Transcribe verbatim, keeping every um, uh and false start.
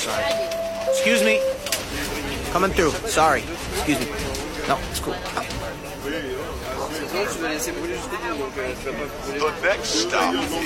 Sorry. Excuse me. Coming through. Sorry. Excuse me. No, it's cool. No. The next stop